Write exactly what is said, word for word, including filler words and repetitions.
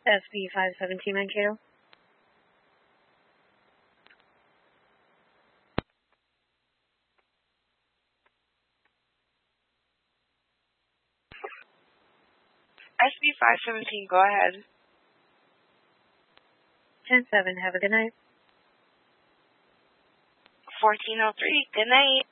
S B five seventeen Mankato. S B five seventeen, go ahead. ten seven, have a good night. fourteen oh three, good night.